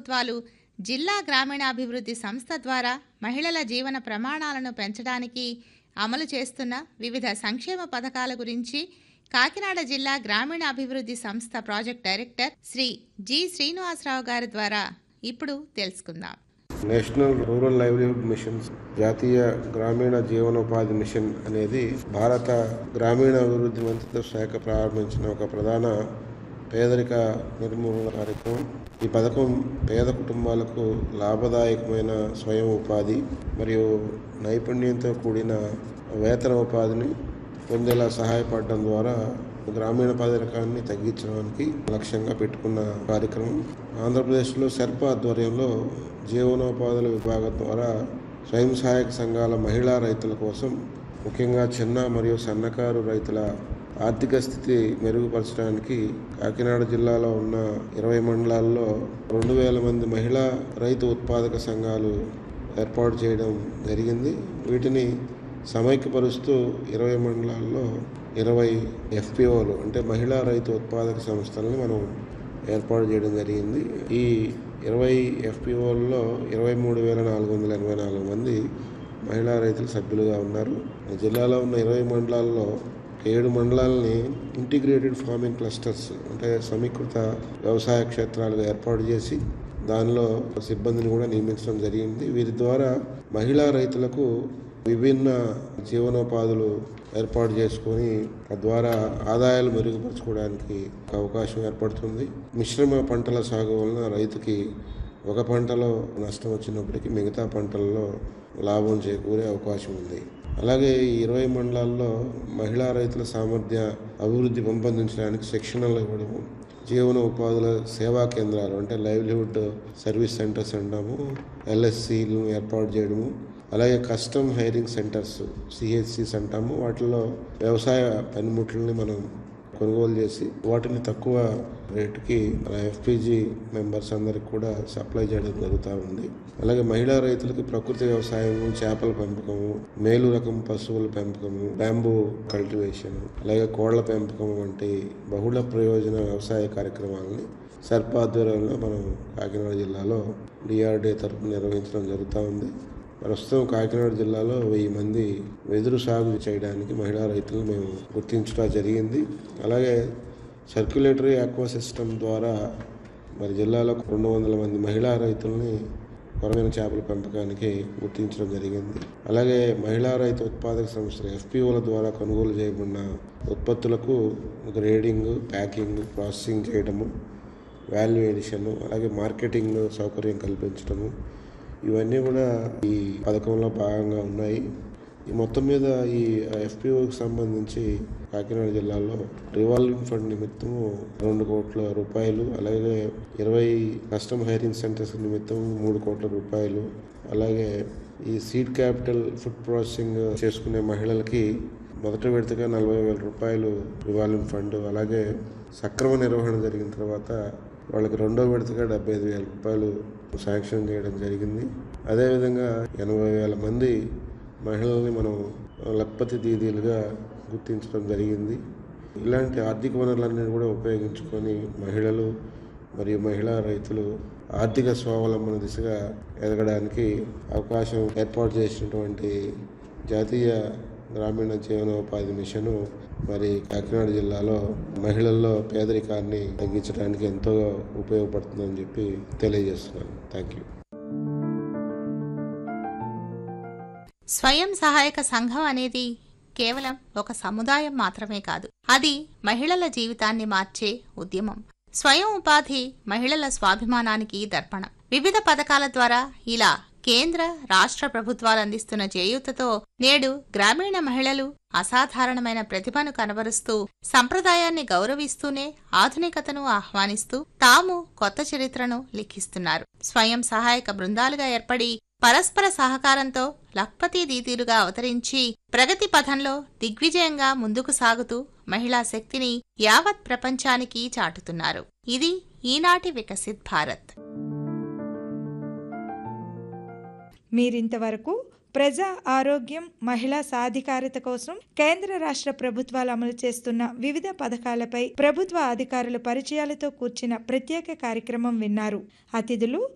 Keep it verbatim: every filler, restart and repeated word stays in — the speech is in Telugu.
ప్రభుత్వాలు జిల్లా గ్రామీణాభివృద్ధి సంస్థ ద్వారా మహిళల జీవన ప్రమాణాలను పెంచడానికి అమలు చేస్తున్న వివిధ సంక్షేమ పథకాల గురించి కాకినాడ జిల్లా గ్రామీణాభివృద్ధి సంస్థ project director Shri G Srinivasarao గారి ద్వారా ఇప్పుడు తెలుసుకుందాం. నేషనల్ రూరల్ లైవ్లీహుడ్ మిషన్, జాతీయ గ్రామీణ జీవనోపాధి మిషన్ అనేది భారత గ్రామీణ అభివృద్ధి మంత్రిత్వ శాఖ ప్రారంభించిన ఒక ప్రధాన పేదరిక నిర్మూలన కార్యక్రమం. ఈ పథకం పేద కుటుంబాలకు లాభదాయకమైన స్వయం ఉపాధి మరియు నైపుణ్యంతో కూడిన వేతన ఉపాధిని పొందేలా సహాయపడడం ద్వారా గ్రామీణ పేదరికాన్ని తగ్గించడానికి లక్ష్యంగా పెట్టుకున్న కార్యక్రమం. ఆంధ్రప్రదేశ్లో సెర్ప ఆధ్వర్యంలో జీవనోపాధుల విభాగం ద్వారా స్వయం సహాయక సంఘాల మహిళా రైతుల కోసం, ముఖ్యంగా చిన్న మరియు సన్నకారు రైతుల ఆర్థిక స్థితి మెరుగుపరచడానికి కాకినాడ జిల్లాలో ఉన్న ఇరవై మండలాల్లో రెండు వేల మంది మహిళా రైతు ఉత్పాదక సంఘాలు ఏర్పాటు చేయడం జరిగింది. వీటిని సమైక్యపరుస్తూ ఇరవై మండలాల్లో ఇరవై ఎఫ్పిఓలు అంటే మహిళా రైతు ఉత్పాదక సంస్థలని మనం ఏర్పాటు చేయడం జరిగింది. ఈ ఇరవై ఎఫ్పిఓల్లో ఇరవై మూడు వేల నాలుగు వందల ఎనభై నాలుగు మంది మహిళా రైతులు సభ్యులుగా ఉన్నారు. జిల్లాలో ఉన్న ఇరవై మండలాల్లో ఏడు మండలాలని ఇంటిగ్రేటెడ్ ఫార్మింగ్ క్లస్టర్స్ అంటే సమీకృత వ్యవసాయ క్షేత్రాలుగా ఏర్పాటు చేసి దానిలో సిబ్బందిని కూడా నియమించడం జరిగింది. వీరి ద్వారా మహిళా రైతులకు విభిన్న జీవనోపాధులు ఏర్పాటు చేసుకొని తద్వారా ఆదాయాలు మెరుగుపరచుకోవడానికి అవకాశం ఏర్పడుతుంది. మిశ్రమ పంటల సాగు వలన రైతుకి ఒక పంటలో నష్టం వచ్చినప్పటికీ మిగతా పంటల్లో లాభం చేకూరే అవకాశం ఉంది. అలాగే ఈ ఇరవై మండలాల్లో మహిళా రైతుల సామర్థ్య అభివృద్ధి పెంపొందించడానికి శిక్షణలు ఇవ్వడము, జీవన ఉపాధుల సేవా కేంద్రాలు అంటే లైవ్లీహుడ్ సర్వీస్ సెంటర్స్ అంటాము, ఎల్ఎస్సీలను ఏర్పాటు చేయడము, అలాగే కస్టమ్ హైరింగ్ సెంటర్స్ సిహెచ్సిస్ అంటాము. వాటిల్లో వ్యవసాయ పనిముట్లని మనం కొనుగోలు చేసి వాటిని తక్కువ రేటుకి మన ఎఫ్పిజి మెంబర్స్ అందరికి కూడా సప్లై చేయడం జరుగుతూ ఉంది. అలాగే మహిళా రైతులకు ప్రకృతి వ్యవసాయము, చేపల పెంపకము, మేలు రకం పశువుల పెంపకము, బ్యాంబూ కల్టివేషన్, అలాగే కోళ్ల పెంపకం వంటి బహుళ ప్రయోజన వ్యవసాయ కార్యక్రమాలని సెర్ప ఆధ్వర్యంలో మనం కాకినాడ జిల్లాలో డిఆర్డీఏ తరఫున నిర్వహించడం జరుగుతూ ఉంది. ప్రస్తుతం కాకినాడ జిల్లాలో వెయ్యి మంది వెదురు సాగు చేయడానికి మహిళా రైతులను మేము గుర్తించడం జరిగింది. అలాగే సర్క్యులేటరీ ఆక్వా సిస్టమ్ ద్వారా మరి జిల్లాలో రెండు వందల మంది మహిళా రైతుల్ని కొరమైన చేపల పెంపకానికి గుర్తించడం జరిగింది. అలాగే మహిళా రైతు ఉత్పాదక సంస్థలు ఎఫ్పిఓల ద్వారా కొనుగోలు చేయబడిన ఉత్పత్తులకు గ్రేడింగ్, ప్యాకింగ్, ప్రాసెసింగ్ చేయడము, వాల్యూ ఎడిషన్, అలాగే మార్కెటింగ్ సౌకర్యం కల్పించడము, ఇవన్నీ కూడా ఈ పథకంలో భాగంగా ఉన్నాయి. ఈ మొత్తం మీద ఈ ఎఫ్పిఓకి సంబంధించి కాకినాడ జిల్లాలో రివాల్వింగ్ ఫండ్ నిమిత్తము రెండు కోట్ల రూపాయలు, అలాగే ఇరవై కస్టమ్ హైరింగ్ సెంటర్స్ నిమిత్తం మూడు కోట్ల రూపాయలు, అలాగే ఈ సీడ్ క్యాపిటల్ ఫుడ్ ప్రాసెసింగ్ చేసుకునే మహిళలకి మొదటి విడతగా నలభై వేల రూపాయలు రివాల్వింగ్ ఫండ్, అలాగే సక్రమ నిర్వహణ జరిగిన తర్వాత వాళ్ళకి రెండో విడతగా డెబ్బై ఐదు వేల రూపాయలు శాంక్షన్ చేయడం జరిగింది. అదేవిధంగా ఎనభై వేల మంది మహిళల్ని మనం లక్పతి దీదీలుగా గుర్తించడం జరిగింది. ఇలాంటి ఆర్థిక వనరులన్నీ కూడా ఉపయోగించుకొని మహిళలు మరియు మహిళా రైతులు ఆర్థిక స్వావలంబన దిశగా ఎదగడానికి అవకాశం ఏర్పాటు చేసినటువంటి జాతీయ గ్రామీణ జీవనోపాధి మిషను మరి కాకినాడ జిల్లాలో మహిళల్లో పేదరికాన్ని తగ్గించడానికి ఎంతో ఉపయోగపడుతుందని చెప్పి తెలియజేస్తున్నాను. Thank you. స్వయం సహాయక సంఘం అనేది కేవలం ఒక సముదాయం మాత్రమే కాదు, అది మహిళల జీవితాన్ని మార్చే ఉద్యమం. స్వయం ఉపాధి మహిళల స్వాభిమానానికి దర్పణం. వివిధ పథకాల ద్వారా ఇలా కేంద్ర రాష్ట్ర ప్రభుత్వాలు అందిస్తున్న చేయూతతో నేడు గ్రామీణ మహిళలు అసాధారణమైన ప్రతిభను కనబరుస్తూ సంప్రదాయాన్ని గౌరవిస్తూనే ఆధునికతను ఆహ్వానిస్తూ తాము కొత్త చరిత్రను లిఖిస్తున్నారు. స్వయం సహాయక బృందాలుగా ఏర్పడి పరస్పర సహకారంతో లక్పతి దీదీలుగా అవతరించి ప్రగతి పథంలో దిగ్విజయంగా ముందుకు సాగుతూ మహిళా శక్తిని యావత్ ప్రపంచానికి చాటుతున్నారు. ఇది ఈనాటి వికసిత్ భారత్. మీరింతవరకు ప్రజా ఆరోగ్యం, మహిళా సాధికారత కోసం కేంద్ర రాష్ట్ర ప్రభుత్వాలు అమలు చేస్తున్న వివిధ పథకాలపై ప్రభుత్వ అధికారుల పరిచయాలతో కూర్చిన ప్రత్యేక కార్యక్రమం విన్నారు. అతిథులు